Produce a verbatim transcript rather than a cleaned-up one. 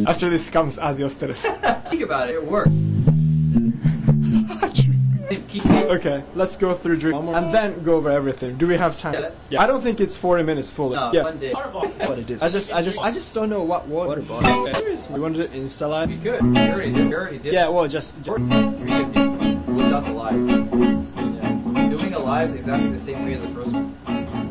After this comes adios Teres. Think about it, it worked. Okay, let's go through drink and then go over everything. Do we have time? Yeah. Yeah. I don't think it's forty minutes full. No, yeah. one day. What it is. I just, I just, I just don't know what water bottle. We want to Insta live. We could. We already did. We already did. Yeah, well, just. just We could do without the live. Yeah. Doing a live exactly the same way as the first one.